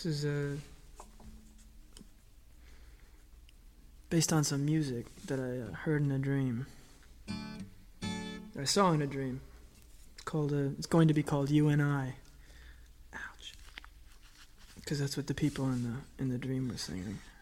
is based on some music that I heard in a dream. I saw in a dream. It's going to be called You and I. Ouch. Because that's what the people in the dream were singing.